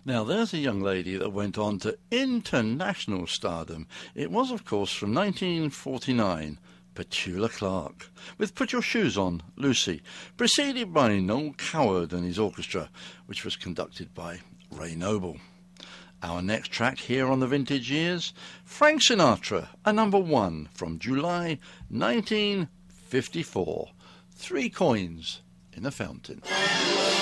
Now, there's a young lady that went on to international stardom. It was, of course, from 1949, Petula Clark, with Put Your Shoes On, Lucy, preceded by Noel Coward and his orchestra, which was conducted by Ray Noble. Our next track here on the Vintage Years, Frank Sinatra, a number one from July 1954, 3 Coins in a Fountain.